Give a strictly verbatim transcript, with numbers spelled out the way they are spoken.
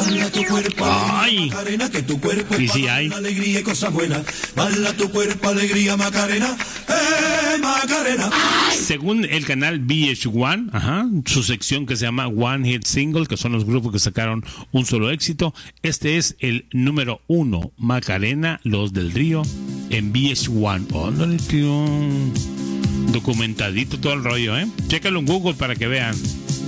Bala tu cuerpo, Ay. Macarena, que tu cuerpo Sí, es sí, para hay. dar alegría y cosas buenas. Bala tu cuerpo, alegría, Macarena. ¡Eh, Macarena! Según el canal V H uno, ajá, su sección que se llama One Hit Single, que son los grupos que sacaron un solo éxito, este es el número uno, Macarena, Los del Río, en V H uno. Ándale, tío. Documentadito todo el rollo, ¿eh? Chécalo en Google para que vean.